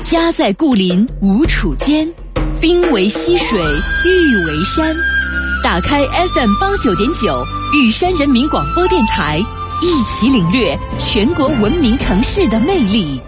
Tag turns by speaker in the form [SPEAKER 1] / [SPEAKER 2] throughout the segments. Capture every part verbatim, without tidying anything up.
[SPEAKER 1] 家在故林无处间，兵为溪水，玉为山。打开 F M 八九点九，玉山人民广播电台，一起领略全国文明城市的魅力。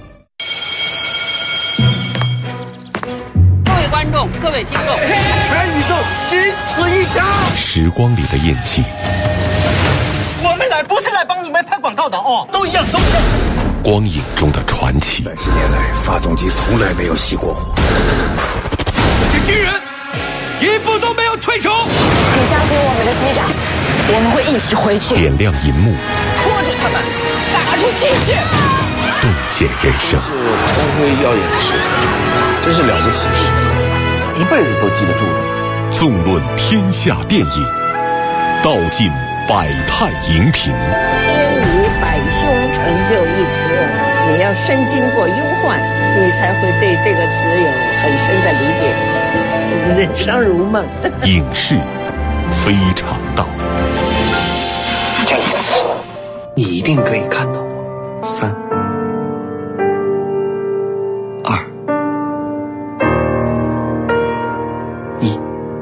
[SPEAKER 2] 各位观众，各位听众，
[SPEAKER 3] 全宇宙仅此一家。
[SPEAKER 4] 时光里的印记，
[SPEAKER 3] 我们来不是来帮你们拍广告的哦，都一样，都一样。
[SPEAKER 4] 光影中的传奇。
[SPEAKER 5] 三十年来，发动机从来没有熄过火。
[SPEAKER 3] 这些军人一步都没有退出。
[SPEAKER 6] 请相信我们的机长，我们会一起回去。
[SPEAKER 4] 点亮银幕，
[SPEAKER 2] 拖住他们，打出气去。
[SPEAKER 4] 洞见人生。
[SPEAKER 7] 是光辉耀眼的事，真是了不起事，一辈子都记得住的。
[SPEAKER 4] 纵论天下电影，道尽百态荧屏。
[SPEAKER 8] 天以百凶成就一词，你要深经过忧患，你才会对这个词有很深的理解。人生如梦。
[SPEAKER 4] 影视非常道。
[SPEAKER 5] 这一次，你一定可以看到我。三、二、一。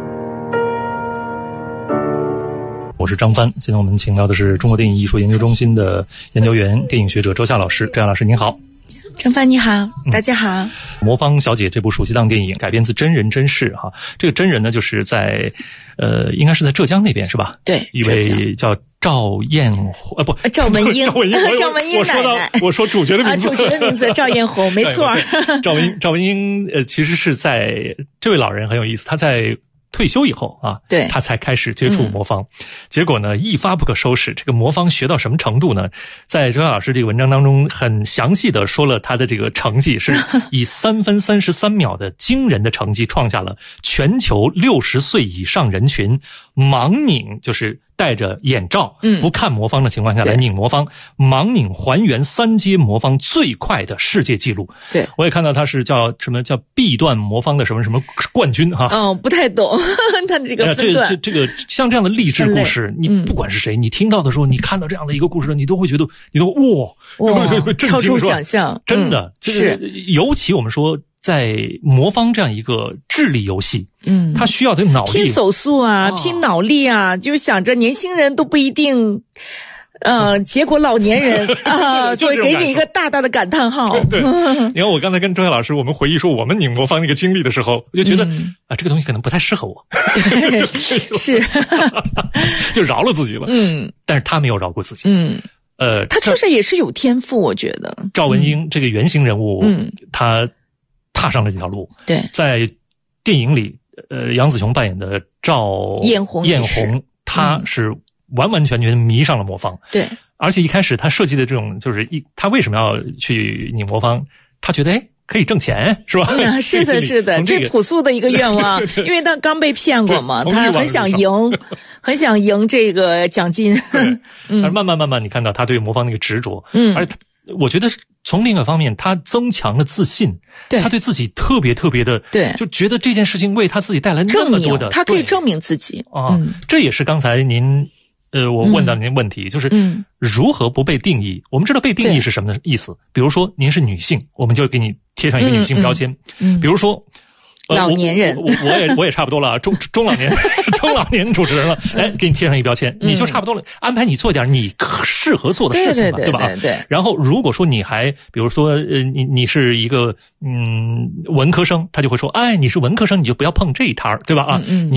[SPEAKER 9] 我是张帆，今天我们请到的是中国电影艺术研究中心的研究员、电影学者周夏老师。周夏老师您好。
[SPEAKER 10] 张帆你好，大家好。
[SPEAKER 9] 嗯、魔方小姐这部暑期档电影改编自真人真事哈，这个真人呢就是在呃应该是在浙江那边是吧？
[SPEAKER 10] 对，
[SPEAKER 9] 一位叫赵艳红呃不
[SPEAKER 10] 赵文英
[SPEAKER 9] 赵文英
[SPEAKER 10] 赵文英
[SPEAKER 9] 我说到我说主角的名字、
[SPEAKER 10] 啊、主角的名字赵艳红没错。
[SPEAKER 9] 赵文英赵文英呃其实是在这位老人很有意思，他在退休以后啊，
[SPEAKER 10] 对，
[SPEAKER 9] 他才开始接触魔方、嗯、结果呢一发不可收拾。这个魔方学到什么程度呢？在周夏老师这个文章当中很详细的说了他的这个成绩，是以三分三十三秒的惊人的成绩创下了全球六十岁以上人群盲拧，就是戴着眼罩不看魔方的情况下来拧魔方、嗯、盲拧还原三阶魔方最快的世界纪录。
[SPEAKER 10] 对，
[SPEAKER 9] 我也看到他是叫什么叫臂段魔方的什么什么冠军哈。
[SPEAKER 10] 哦，不太懂他的这个分段。
[SPEAKER 9] 这这这个像这样的励志故事，你不管是谁、嗯，你听到的时候，你看到这样的一个故事，你都会觉得，你都哇
[SPEAKER 10] 哇，超出想象，
[SPEAKER 9] 真的，
[SPEAKER 10] 嗯、
[SPEAKER 9] 是尤其我们说。在魔方这样一个智力游戏，嗯，它需要的脑力
[SPEAKER 10] 拼手速啊，拼脑力啊，就是想着年轻人都不一定，呃，结果老年人啊，所以给你一个大大的感叹号。
[SPEAKER 9] 对，对你看我刚才跟周夏老师我们回忆说我们拧魔方那个经历的时候，我就觉得、嗯、啊，这个东西可能不太适合我。
[SPEAKER 10] 对，是，
[SPEAKER 9] 就饶了自己了。嗯，但是他没有饶过自己。嗯。呃，
[SPEAKER 10] 他确实也是有天赋，我觉得。
[SPEAKER 9] 赵文英这个原型人物，嗯，他踏上了这条路。
[SPEAKER 10] 对，
[SPEAKER 9] 在电影里，呃，杨紫琼扮演的赵
[SPEAKER 10] 艳红，
[SPEAKER 9] 艳红，她是完完全全迷上了魔方。
[SPEAKER 10] 对，
[SPEAKER 9] 而且一开始他设计的这种，就是一，他为什么要去拧魔方？他觉得，哎。可以挣钱是吧？
[SPEAKER 10] 嗯、是的，是的，这朴素的一个愿望，因为他刚被骗过嘛，他很想赢，很想赢这个奖金。
[SPEAKER 9] 嗯，但是慢慢慢慢，你看到他对魔方那个执着，嗯，而且他，我觉得从另一个方面，他增强了自信，
[SPEAKER 10] 对，
[SPEAKER 9] 他对自己特别特别的，
[SPEAKER 10] 对，
[SPEAKER 9] 就觉得这件事情为他自己带来那么多的，
[SPEAKER 10] 他可以证明自己
[SPEAKER 9] 啊、嗯，这也是刚才您。呃，我问到您的问题、嗯、就是，嗯，如何不被定义？我们知道被定义是什么意思？比如说您是女性，我们就给你贴上一个女性标签。嗯，嗯比如说，
[SPEAKER 10] 呃、老年人，
[SPEAKER 9] 我 我, 我也我也差不多了，中中老年中老年主持人了，哎，给你贴上一个标签，嗯、你就差不多了，安排你做点你适合做的事情吧，
[SPEAKER 10] 对, 对, 对, 对
[SPEAKER 9] 吧？
[SPEAKER 10] 对, 对, 对。
[SPEAKER 9] 然后如果说你还，比如说，呃，你你是一个嗯文科生，他就会说，哎，你是文科生，你就不要碰这一摊儿，对吧？啊，嗯嗯